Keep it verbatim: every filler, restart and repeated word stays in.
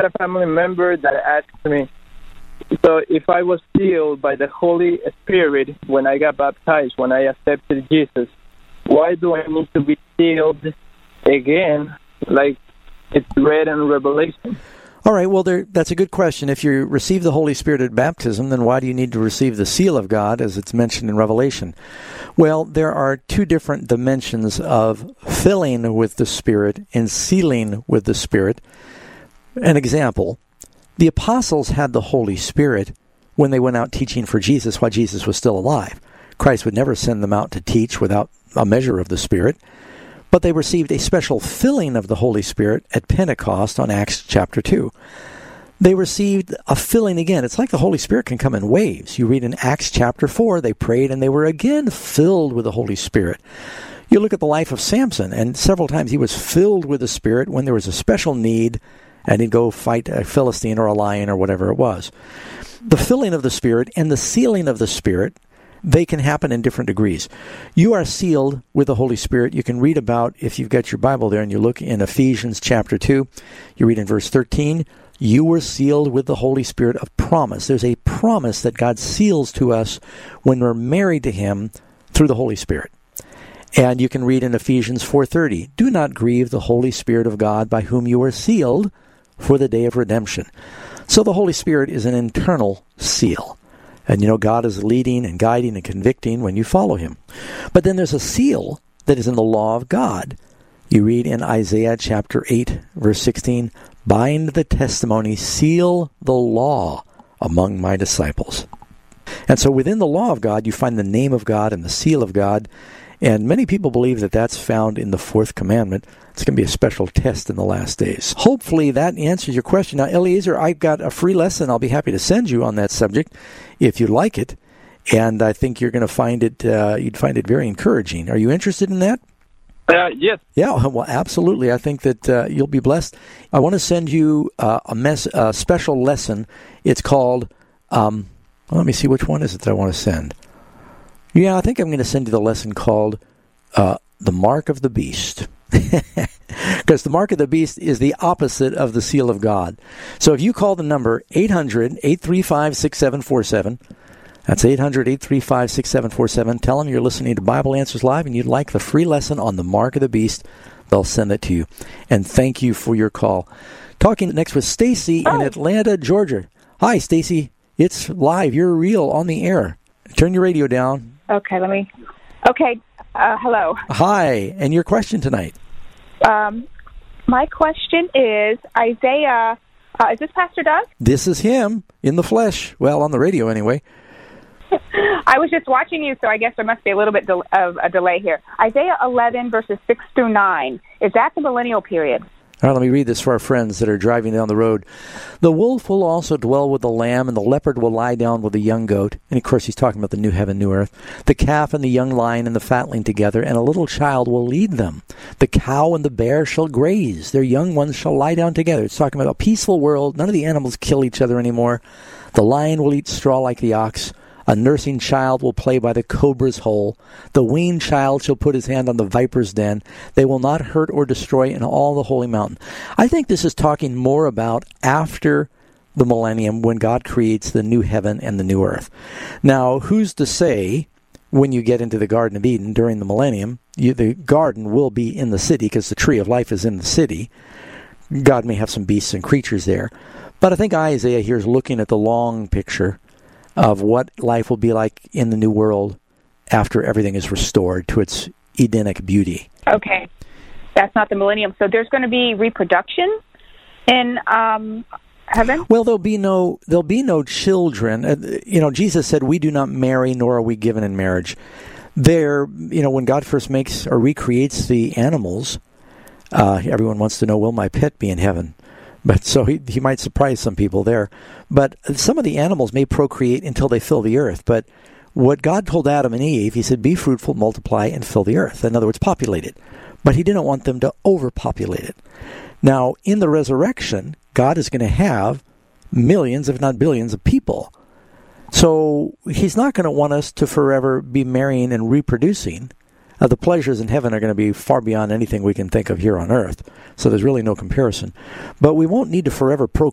a family member that asked me, so if I was sealed by the Holy Spirit when I got baptized, when I accepted Jesus, why do I need to be sealed again, like it's read in Revelation? All right, well, there, that's a good question. If you receive the Holy Spirit at baptism, then why do you need to receive the seal of God, as it's mentioned in Revelation? Well, there are two different dimensions of filling with the Spirit and sealing with the Spirit. An example, the apostles had the Holy Spirit when they went out teaching for Jesus while Jesus was still alive. Christ would never send them out to teach without a measure of the Spirit. But they received a special filling of the Holy Spirit at Pentecost on Acts chapter two. They received a filling again. It's like the Holy Spirit can come in waves. You read in Acts chapter four, they prayed and they were again filled with the Holy Spirit. You look at the life of Samson, and several times he was filled with the Spirit when there was a special need, and he'd go fight a Philistine or a lion or whatever it was. The filling of the Spirit and the sealing of the Spirit, they can happen in different degrees. You are sealed with the Holy Spirit. You can read about, if you've got your Bible there and you look in Ephesians chapter two, you read in verse thirteen, you were sealed with the Holy Spirit of promise. There's a promise that God seals to us when we're married to Him through the Holy Spirit. And you can read in Ephesians four thirty, do not grieve the Holy Spirit of God by whom you are sealed for the day of redemption. So the Holy Spirit is an internal seal. And, you know, God is leading and guiding and convicting when you follow Him. But then there's a seal that is in the law of God. You read in Isaiah chapter eight, verse sixteen, bind the testimony, seal the law among my disciples. And so within the law of God, you find the name of God and the seal of God. And many people believe that that's found in the fourth commandment. It's going to be a special test in the last days. Hopefully that answers your question. Now, Eliezer, I've got a free lesson I'll be happy to send you on that subject if you like it. And I think you're going to find it, uh, you'd find it very encouraging. Are you interested in that? Uh, yes. Yeah, well, absolutely. I think that uh, you'll be blessed. I want to send you uh, a, mess, a special lesson. It's called, um, well, let me see, which one is it that I want to send? Yeah, I think I'm going to send you the lesson called uh, The Mark of the Beast. Because the mark of the beast is the opposite of the seal of God. So if you call the number eight hundred, eight three five, six seven four seven, that's eight hundred, eight three five, six seven four seven, tell them you're listening to Bible Answers Live and you'd like the free lesson on the mark of the beast, they'll send it to you. And thank you for your call. Talking next with Stacy in Atlanta, Georgia. Hi, Stacy. It's live. You're real on the air. Turn your radio down. Okay, let me... Okay, uh, hello. Hi, and your question tonight? Um, my question is, Isaiah, uh, is this Pastor Doug? This is him, in the flesh. Well, on the radio anyway. I was just watching you, so I guess there must be a little bit del- of a delay here. Isaiah eleven, verses six through nine, is that the millennial period? All right, let me read this for our friends that are driving down the road. The wolf will also dwell with the lamb, and the leopard will lie down with the young goat. And, of course, he's talking about the new heaven, new earth. The calf and the young lion and the fatling together, and a little child will lead them. The cow and the bear shall graze. Their young ones shall lie down together. It's talking about a peaceful world. None of the animals kill each other anymore. The lion will eat straw like the ox. A nursing child will play by the cobra's hole. The weaned child shall put his hand on the viper's den. They will not hurt or destroy in all the holy mountain. I think this is talking more about after the millennium when God creates the new heaven and the new earth. Now, who's to say when you get into the Garden of Eden during the millennium, you, the garden will be in the city because the tree of life is in the city. God may have some beasts and creatures there. But I think Isaiah here is looking at the long picture of what life will be like in the new world after everything is restored to its Edenic beauty. Okay. That's not the millennium. So there's going to be reproduction in um, heaven? Well, there'll be no there'll be no children. Uh, you know, Jesus said, we do not marry, nor are we given in marriage. There, you know, when God first makes or recreates the animals, uh, everyone wants to know, will my pet be in heaven? But so he he might surprise some people there. But some of the animals may procreate until they fill the earth. But what God told Adam and Eve, he said, be fruitful, multiply, and fill the earth. In other words, populate it. But he didn't want them to overpopulate it. Now, in the resurrection, God is going to have millions, if not billions, of people. So he's not going to want us to forever be marrying and reproducing. Uh, the pleasures in heaven are going to be far beyond anything we can think of here on earth. So there's really no comparison. But we won't need to forever pro-